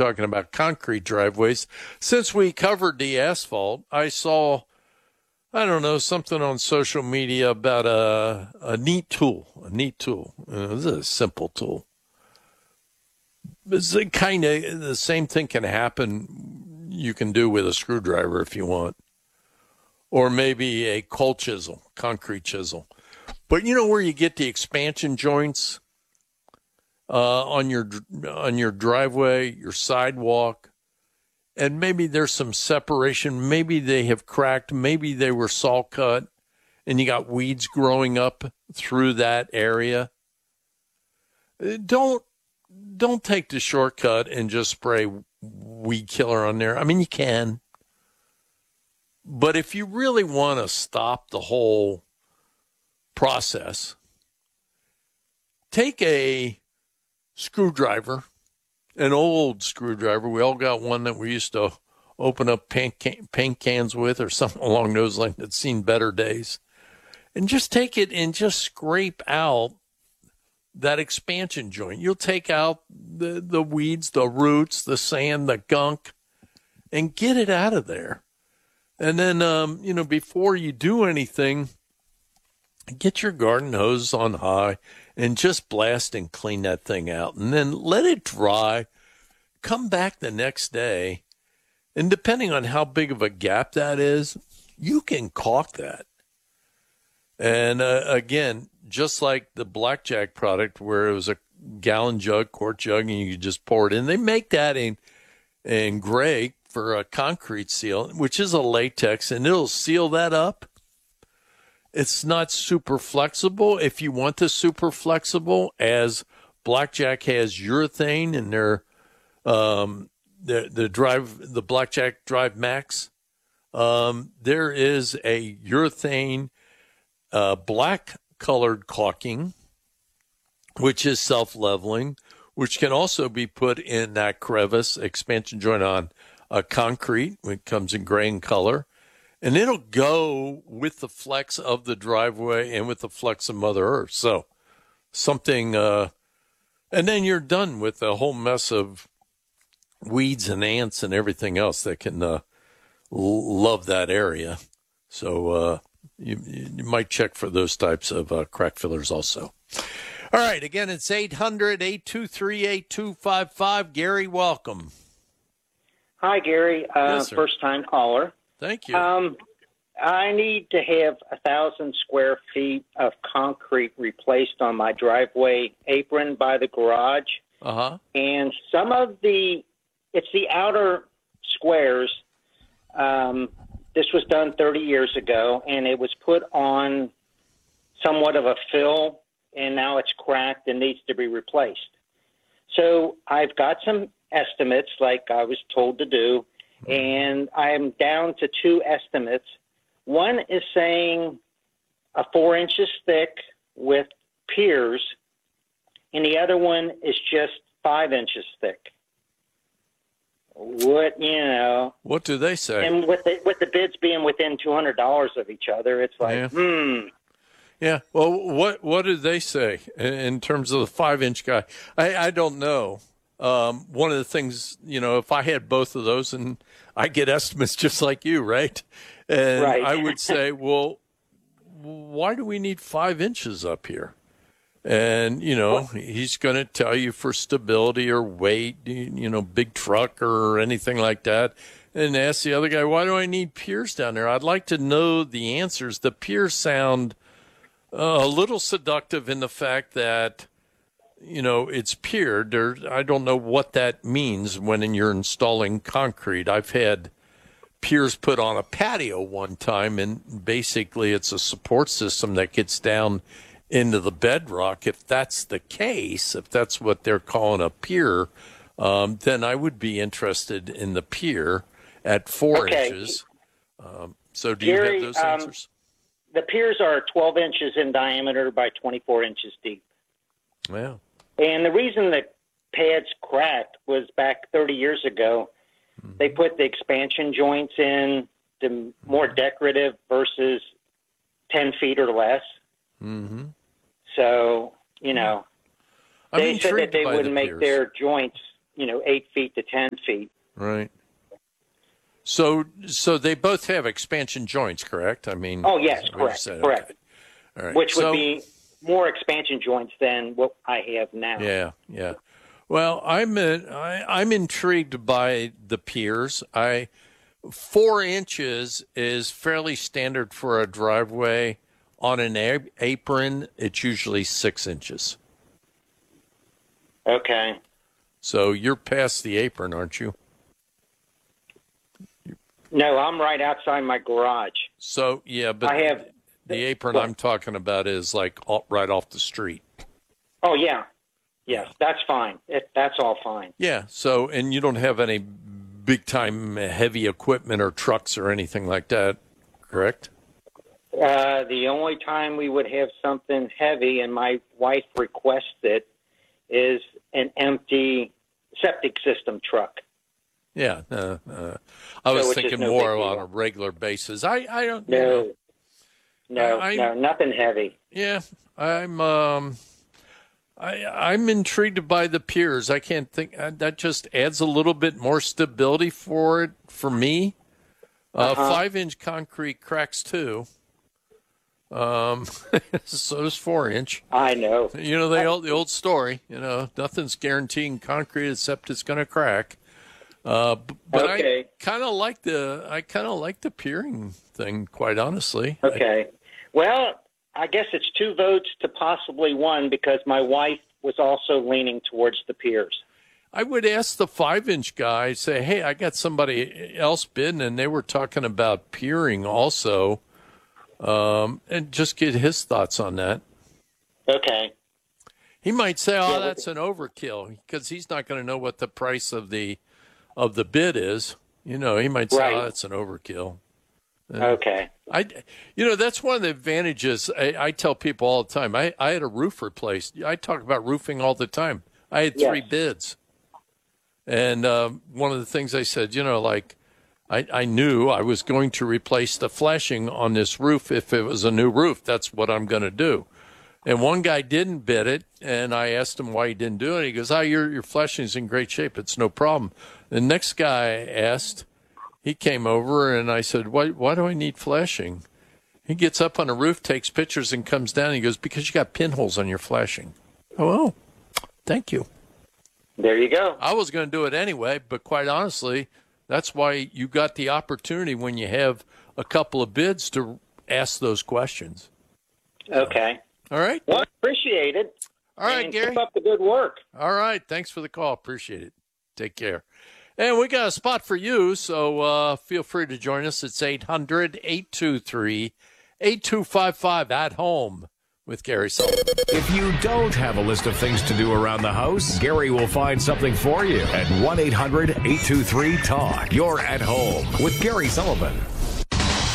talking about concrete driveways. Since we covered the asphalt, I saw, I don't know, something on social media about a neat tool. This is a simple tool. It's kind of the same thing can happen. You can do with a screwdriver if you want, or maybe a cold chisel, concrete chisel. But you know where you get the expansion joints on your driveway, your sidewalk, and maybe there's some separation. Maybe they have cracked. Maybe they were saw cut, and you got weeds growing up through that area. Don't take the shortcut and just spray weed killer on there. I mean, you can. But if you really want to stop the whole process, take a screwdriver, an old screwdriver. We all got one that we used to open up paint cans with or something along those lines that's seen better days. And just take it and just scrape out that expansion joint. You'll take out the weeds, the roots, the sand, the gunk, and get it out of there. And then, before you do anything, get your garden hose on high and just blast and clean that thing out. And then let it dry. Come back the next day. And depending on how big of a gap that is, you can caulk that. And again, just like the Blackjack product where it was a gallon jug, quart jug, and you could just pour it in. They make that in gray for a concrete seal, which is a latex, and it'll seal that up. It's not super flexible. If you want the super flexible, as Blackjack has urethane in their the Blackjack Drive Max, there is a urethane black colored caulking, which is self-leveling, which can also be put in that crevice expansion joint on concrete. It comes in gray in color, and it'll go with the flex of the driveway and with the flex of Mother Earth. So something, and then you're done with a whole mess of weeds and ants and everything else that can love that area. So you might check for those types of crack fillers also. All right, again, it's 800-823-8255. Gary, welcome. Hi, Gary. Yes, sir. First-time caller. Thank you. I need to have 1,000 square feet of concrete replaced on my driveway apron by the garage. Uh-huh. And some of it's the outer squares. This was done 30 years ago, and it was put on somewhat of a fill, and now it's cracked and needs to be replaced. So I've got some estimates like I was told to do, and I'm down to two estimates. One is saying 4 inches thick with piers, and the other one is just 5 inches thick. What do they say? And with the bids being within $200 of each other, it's like, Yeah. Well, what did they say in terms of the 5-inch guy? I don't know. One of the things, if I had both of those, and I get estimates just like you, right? And right. I would say, well, why do we need 5 inches up here? And, he's going to tell you for stability or weight, big truck or anything like that. And ask the other guy, why do I need piers down there? I'd like to know the answers. The piers sound a little seductive in the fact that, it's piered. I don't know what that means when you're installing concrete. I've had piers put on a patio one time, and basically it's a support system that gets down into the bedrock. If that's the case, if that's what they're calling a pier, then I would be interested in the pier at 4 inches. So do Gary, you have those answers? The piers are 12 inches in diameter by 24 inches deep. Yeah. And the reason the pads cracked was back 30 years ago, they put the expansion joints in, the more decorative versus 10 feet or less. Mm-hmm. So, they said that they wouldn't make their joints, 8 feet to 10 feet. Right. So they both have expansion joints, correct? I mean. Oh, yes, we correct, said, correct. okay. All right. Which would be more expansion joints than what I have now. Yeah, yeah. Well, I'm intrigued by the piers. 4 inches is fairly standard for a driveway. On an apron, it's usually 6 inches. Okay. So you're past the apron, aren't you? No, I'm right outside my garage. So, yeah, but I have the apron I'm talking about is like right off the street. Oh, yeah. Yes, that's fine. That's all fine. Yeah, so, and you don't have any big-time heavy equipment or trucks or anything like that, correct? The only time we would have something heavy, and my wife requested, is an empty septic system truck. Yeah, I was thinking more on a regular basis. I don't know. No, nothing heavy. Yeah, I'm intrigued by the piers. I can't think that just adds a little bit more stability for me. 5-inch concrete cracks too. So does 4-inch. I know. The old story. Nothing's guaranteeing concrete except it's going to crack. But okay. I kind of like the piering thing, quite honestly. Okay. Well, I guess it's 2 votes to possibly 1 because my wife was also leaning towards the piers. I would ask the 5-inch guy, say, hey, I got somebody else bidding, and they were talking about piering also, and just get his thoughts on that. Okay. He might say, that's an overkill, because he's not going to know what the price of the bid is. He might say, that's an overkill. Okay. That's one of the advantages. I tell people all the time. I had a roof replaced. I talk about roofing all the time. I had 3 bids. And one of the things I said, I knew I was going to replace the flashing on this roof if it was a new roof. That's what I'm going to do. And one guy didn't bid it, and I asked him why he didn't do it. He goes, your flashing is in great shape. It's no problem. The next guy asked, he came over, and I said, why do I need flashing? He gets up on the roof, takes pictures, and comes down. And he goes, because you got pinholes on your flashing. Oh, thank you. There you go. I was going to do it anyway, but quite honestly, that's why you got the opportunity when you have a couple of bids to ask those questions. Okay. All right. Well, appreciate it. All right, and Gary. Keep up the good work. All right. Thanks for the call. Appreciate it. Take care. And we got a spot for you, so feel free to join us. It's 800-823-8255 at home with Gary Sullivan. If you don't have a list of things to do around the house, Gary will find something for you at 1-800-823-TALK. You're at home with Gary Sullivan.